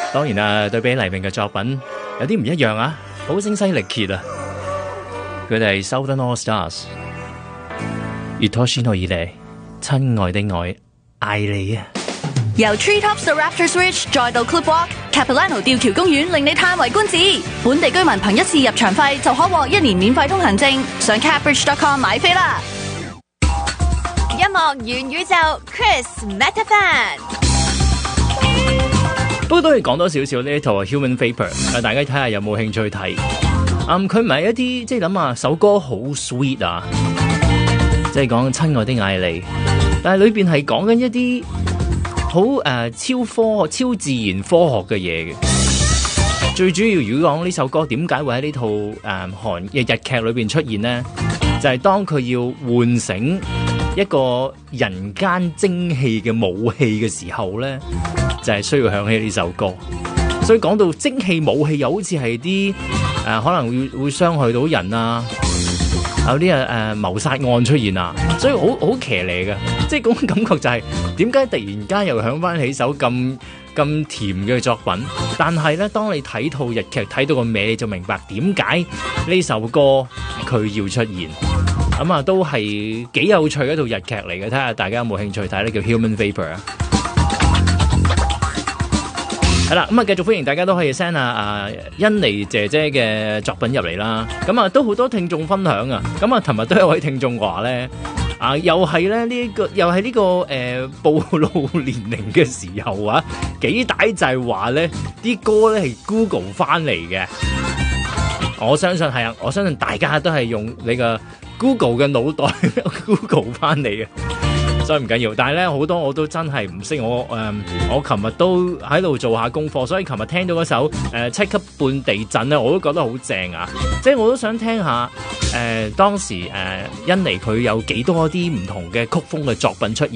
當然啦，對比黎明嘅作品有啲唔一樣啊，好聲嘶力竭啊！佢哋係 Southern All Stars， 愛しのile，親愛的愛，愛你啊！ 由 Treetops 到 Raptors Ridge 再到 Clipwalk、Capilano 吊橋公園，令你嘆為觀止。本地居民憑一次入場費就可獲1年免費通行證，上 Capbridge.com 買飛啦！ 音樂元宇宙 Chris Metafan。 不過都係講多少少呢一套 Human Vapor， 大家睇下有冇興趣睇。佢唔係一啲即係諗下首歌好 sweet 啊，即係講親愛的愛你，但係裏邊係講緊一啲好超科學、超自然科學嘅嘢嘅。最主要如果講呢首歌點解會喺呢套韓嘅日劇裏邊出現呢？就係當佢要喚醒一個人間精氣嘅武器嘅時候呢，就係需要響起呢首歌。所以講到精氣武器，又好似係啲可能會傷害到人啊，有啲謀殺案出現啊，所以好騎呢嘅，即係嗰種感覺就係點解突然間又響翻起首咁甜嘅作品？但係咧，當你睇套日劇睇到個尾，你就明白點解呢首歌佢要出現。都係幾有趣嘅一套日劇嚟嘅，睇下大家有冇興趣睇呢？叫 Human Vapor 啊。係啦，繼續歡迎大家都可以 send 欣妮姐姐嘅作品入嚟啦。都好多聽眾分享啊。琴日都有位聽眾話咧，又係咧呢個暴露年齡嘅時候啊，幾大就係話咧啲歌咧係 Google 翻嚟嘅。我相信係啊，我相信大家都係用你個 Google 嘅腦袋Google 翻嚟嘅，所以唔緊要。但係咧好多我都真係唔識，我琴日都喺度做下功課，所以琴日聽到嗰首7級半地震咧，我都覺得好正啊！即係我都想聽下當時欣妮佢有幾多啲唔同嘅曲風嘅作品出現。